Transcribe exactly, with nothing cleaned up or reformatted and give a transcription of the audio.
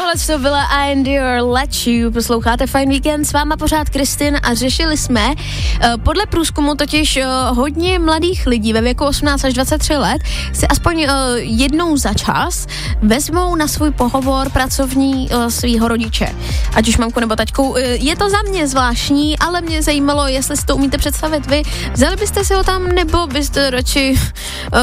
Tohle to byla I Endure Let You, posloucháte Fajn víkend, s váma pořád Kristin a řešili jsme, uh, podle průzkumu totiž uh, hodně mladých lidí ve věku osmnáct až dvacet tři let si aspoň uh, jednou za čas vezmou na svůj pohovor pracovní uh, svýho rodiče, ať už mamku nebo taťku. Uh, je to za mě zvláštní, ale mě zajímalo, jestli si to umíte představit vy. Vzali byste si ho tam, nebo byste radši uh,